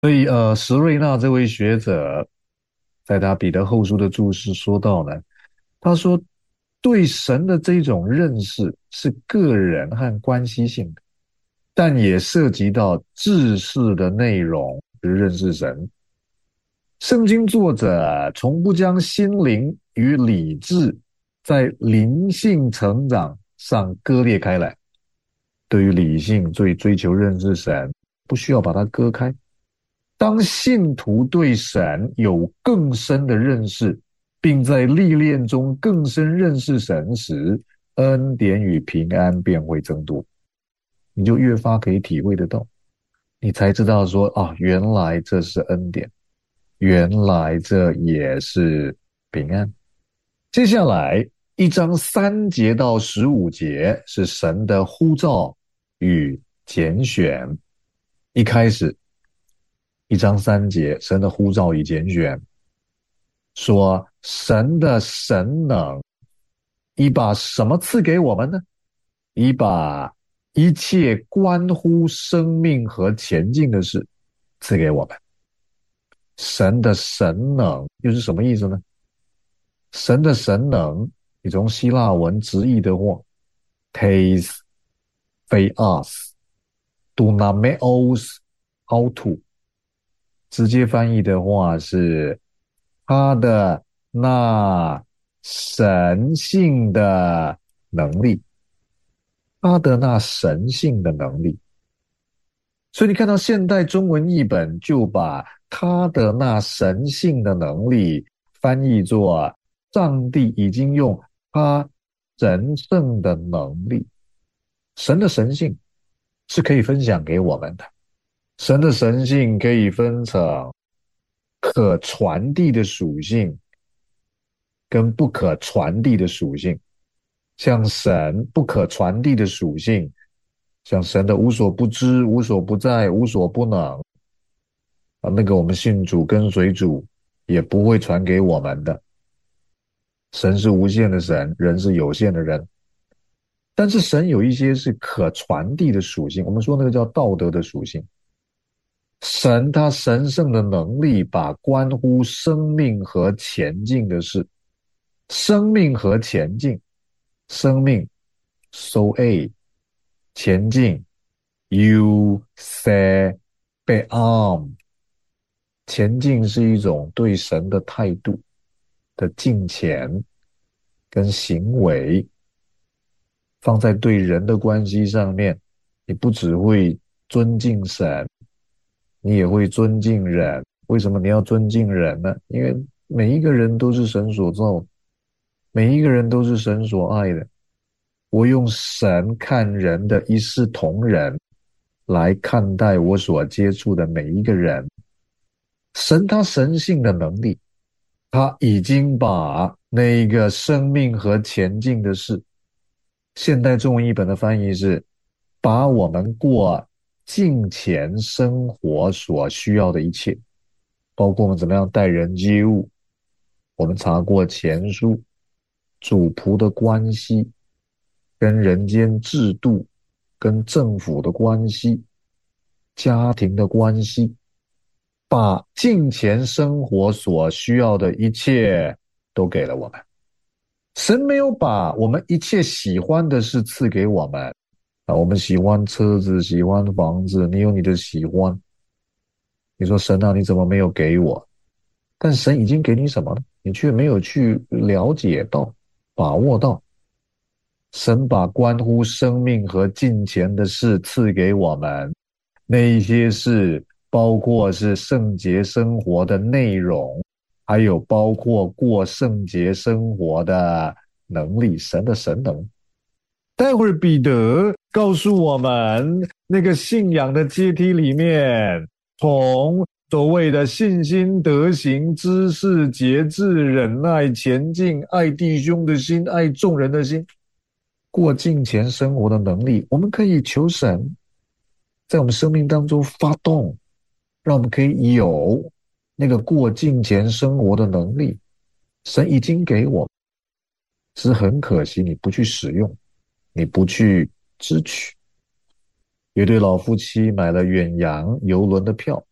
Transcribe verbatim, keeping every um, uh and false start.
所以，呃，石瑞纳这位学者，在他彼得后书的注释说到呢，他说，对神的这种认识是个人和关系性的，但也涉及到知识的内容，就是认识神。圣经作者从不将心灵与理智在灵性成长上割裂开来。对于理性最追求认识神，不需要把它割开。当信徒对神有更深的认识，并在历练中更深认识神时，恩典与平安便会增多。你就越发可以体会得到，你才知道说啊，原来这是恩典，原来这也是平安。接下来一章三节到十五节是神的呼召与拣选。一开始一章三节，神的呼召与拣选，说神的神能已把什么赐给我们呢？已把一切关乎生命和前进的事赐给我们。神的神能又是什么意思呢？神的神能，你从希腊文直译的话 tes theos dunameos autou， 直接翻译的话是他的那神性的能力，他的那神性的能力。所以你看到现代中文译本就把他的那神性的能力翻译作上帝已经用他神圣的能力。神的神性是可以分享给我们的，神的神性可以分成可传递的属性跟不可传递的属性。像神不可传递的属性，像神的无所不知、无所不在、无所不能啊，那个我们信主跟随主也不会传给我们的。神是无限的神，人是有限的人。但是神有一些是可传递的属性，我们说那个叫道德的属性。神他神圣的能力把关乎生命和前进的事，生命和前进，生命 so a 前进 you say bearm， 前进是一种对神的态度的敬虔跟行为，放在对人的关系上面，你不只会尊敬神，你也会尊敬人。为什么你要尊敬人呢？因为每一个人都是神所造，每一个人都是神所爱的。我用神看人的一视同仁来看待我所接触的每一个人。神他神性的能力，他已经把那个生命和前进的事，现代中文译本的翻译是把我们过敬虔生活所需要的一切，包括我们怎么样待人接物，我们查过前书，主仆的关系，跟人间制度，跟政府的关系，家庭的关系，把敬虔生活所需要的一切都给了我们。神没有把我们一切喜欢的事赐给我们啊，我们喜欢车子，喜欢房子，你有你的喜欢。你说神啊，你怎么没有给我？但神已经给你什么呢？你却没有去了解到，把握到。神把关乎生命和金钱的事赐给我们，那一些事包括是圣洁生活的内容，还有包括过圣洁生活的能力，神的神能。待会儿彼得告诉我们，那个信仰的阶梯里面，从所谓的信心、德行、知识、节制、忍耐、前进、爱弟兄的心、爱众人的心，过敬虔生活的能力，我们可以求神在我们生命当中发动，让我们可以有那个过敬虔生活的能力。神已经给我，只是很可惜你不去使用，你不去支取。有对老夫妻买了远洋邮轮的票，